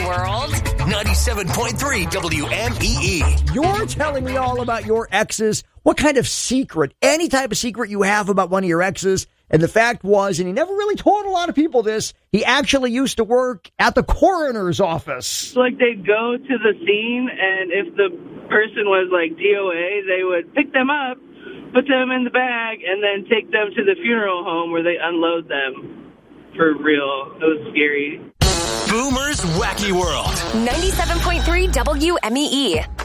World. 97.3 WMEE. You're telling me all about your exes. What kind of secret, any type of secret you have about one of your exes. And the fact was, and he never really told a lot of people this, he actually used to work at the coroner's office. Like, they'd go to the scene, and if the person was like DOA, they would pick them up, put them in the bag, and then take them to the funeral home where they unload them. For real. It was scary. Boomer's Wacky World. 97.3 WMEE.